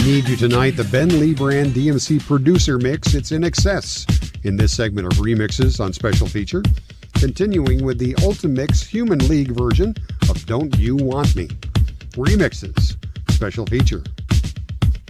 Need You Tonight, the Ben Lee brand DMC producer mix. It's In Excess in this segment of remixes on Special Feature. Continuing with the Ultimix Human League version of Don't You Want Me. Remixes, Special Feature.